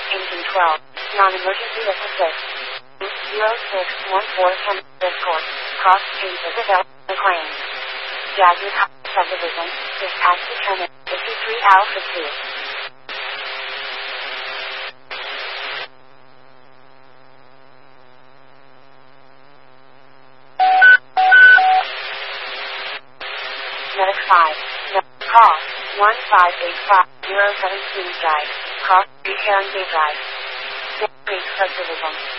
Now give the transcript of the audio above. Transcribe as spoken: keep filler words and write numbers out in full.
Engine twelve. Non-emergency assist. zero six one four ten Discord. Cross Street Isabel, McLean. Jasmine Subdivision. Dispatch determined. Issue three Alpha two. Medic five. No. Call. one five eight five zero seven Queens Drive. Cross Street Heron Bay Drive. Creek Subdivision.